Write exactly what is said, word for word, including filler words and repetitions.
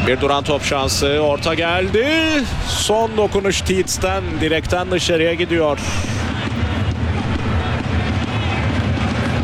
Bir duran top şansı. Orta geldi. Son dokunuş Tietz'ten direkten dışarıya gidiyor.